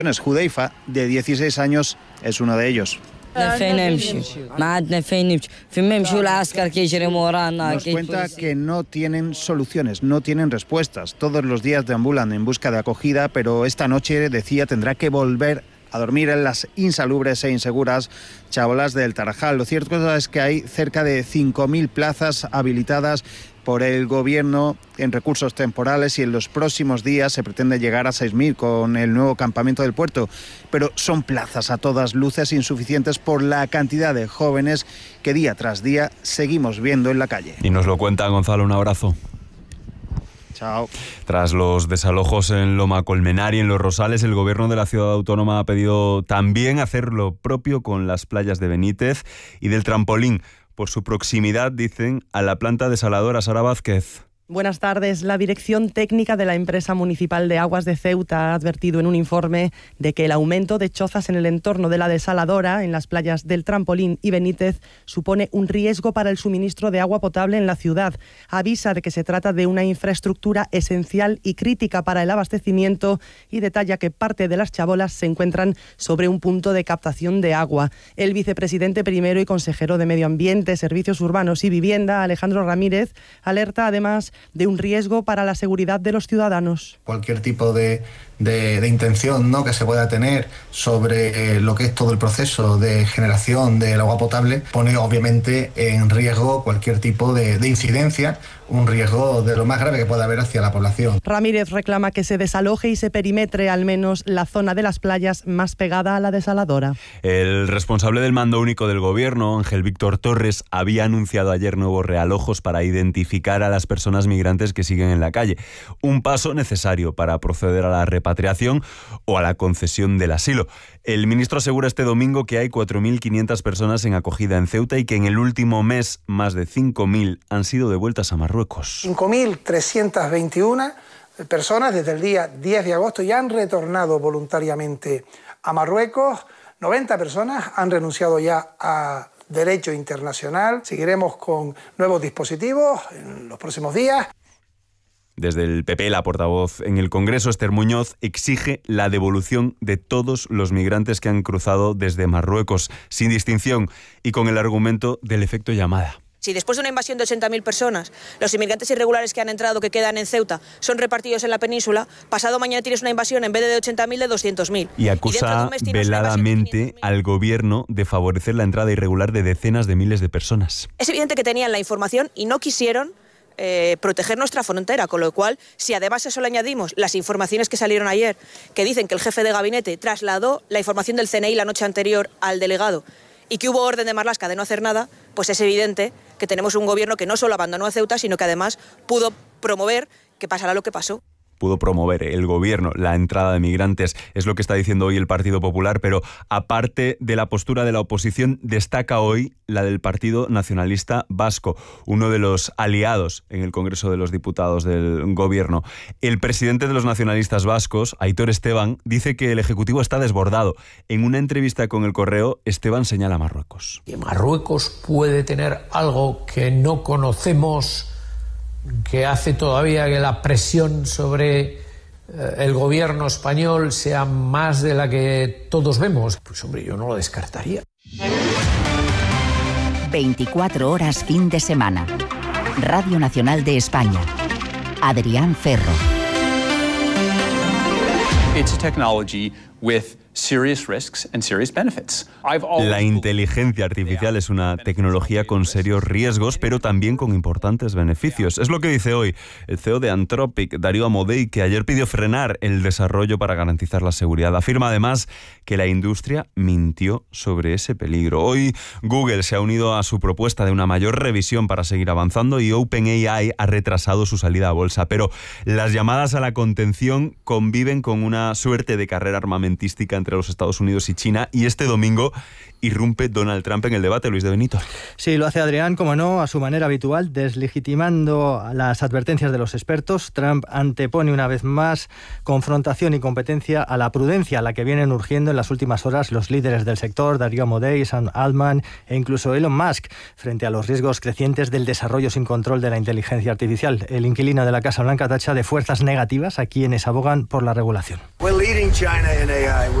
Hudeifa, de 16 años, es uno de ellos. Nos cuenta que no tienen soluciones, no tienen respuestas. Todos los días deambulan en busca de acogida, pero esta noche, decía, tendrá que volver a dormir en las insalubres e inseguras chabolas del Tarajal. Lo cierto es que hay cerca de 5.000 plazas habilitadas por el gobierno en recursos temporales y en los próximos días se pretende llegar a 6.000 con el nuevo campamento del puerto. Pero son plazas a todas luces insuficientes por la cantidad de jóvenes que día tras día seguimos viendo en la calle. Y nos lo cuenta Gonzalo, un abrazo. Chao. Tras los desalojos en Loma Colmenar y en Los Rosales, el gobierno de la ciudad autónoma ha pedido también hacer lo propio con las playas de Benítez y del Trampolín, por su proximidad, dicen, a la planta desaladora. Sara Vázquez. Buenas tardes. La Dirección Técnica de la Empresa Municipal de Aguas de Ceuta ha advertido en un informe de que el aumento de chozas en el entorno de la desaladora, en las playas del Trampolín y Benítez, supone un riesgo para el suministro de agua potable en la ciudad. Avisa de que se trata de una infraestructura esencial y crítica para el abastecimiento y detalla que parte de las chabolas se encuentran sobre un punto de captación de agua. El vicepresidente primero y consejero de Medio Ambiente, Servicios Urbanos y Vivienda, Alejandro Ramírez, alerta además de un riesgo para la seguridad de los ciudadanos. Cualquier tipo de intención, ¿no?, que se pueda tener sobre lo que es todo el proceso de generación del agua potable pone obviamente en riesgo cualquier tipo de incidencia, un riesgo de lo más grave que pueda haber hacia la población. Ramírez reclama que se desaloje y se perimetre al menos la zona de las playas más pegada a la desaladora. El responsable del mando único del gobierno, Ángel Víctor Torres, había anunciado ayer nuevos realojos para identificar a las personas migrantes que siguen en la calle. Un paso necesario para proceder a la repatriación o a la concesión del asilo. El ministro asegura este domingo que hay 4.500 personas en acogida en Ceuta y que en el último mes más de 5.000 han sido devueltas a Marruecos. 5.321 personas desde el día 10 de agosto ya han retornado voluntariamente a Marruecos. 90 personas han renunciado ya a derecho internacional. Seguiremos con nuevos dispositivos en los próximos días. Desde el PP, la portavoz en el Congreso, Esther Muñoz, exige la devolución de todos los migrantes que han cruzado desde Marruecos, sin distinción y con el argumento del efecto llamada. Si después de una invasión de 80.000 personas, los inmigrantes irregulares que han entrado, que quedan en Ceuta, son repartidos en la península, pasado mañana tienes una invasión en vez de 80.000 de 200.000. Y acusa veladamente al gobierno de favorecer la entrada irregular de decenas de miles de personas. Es evidente que tenían la información y no quisieron proteger nuestra frontera, con lo cual, si además a eso le añadimos las informaciones que salieron ayer, que dicen que el jefe de gabinete trasladó la información del CNI la noche anterior al delegado y que hubo orden de Marlaska de no hacer nada, pues es evidente que tenemos un gobierno que no solo abandonó a Ceuta, sino que además pudo promover que pasara lo que pasó. Pudo promover el gobierno la entrada de migrantes, es lo que está diciendo hoy el Partido Popular, pero aparte de la postura de la oposición, destaca hoy la del Partido Nacionalista Vasco, uno de los aliados en el Congreso de los Diputados del gobierno. El presidente de los nacionalistas vascos, Aitor Esteban, dice que el Ejecutivo está desbordado. En una entrevista con El Correo, Esteban señala a Marruecos. Y Marruecos puede tener algo que no conocemos, que hace todavía que la presión sobre el gobierno español sea más de la que todos vemos. Pues hombre, yo no lo descartaría. 24 horas fin de semana. Radio Nacional de España. Adrián Ferro. It's a technology with serious risks and serious benefits. La inteligencia artificial es una tecnología con serios riesgos, pero también con importantes beneficios. Es lo que dice hoy el CEO de Anthropic, Darío Amodei, que ayer pidió frenar el desarrollo para garantizar la seguridad. Afirma además que la industria mintió sobre ese peligro. Hoy Google se ha unido a su propuesta de una mayor revisión para seguir avanzando y OpenAI ha retrasado su salida a bolsa. Pero las llamadas a la contención conviven con una suerte de carrera armamentística entre los Estados Unidos y China, y este domingo irrumpe Donald Trump en el debate. Luis de Benito. Sí, lo hace Adrián, como no, a su manera habitual, deslegitimando las advertencias de los expertos. Trump antepone una vez más confrontación y competencia a la prudencia a la que vienen urgiendo en las últimas horas los líderes del sector, Darío Amodei, Sam Altman e incluso Elon Musk, frente a los riesgos crecientes del desarrollo sin control de la inteligencia artificial. El inquilino de la Casa Blanca tacha de fuerzas negativas a quienes abogan por la regulación. We're leading China in a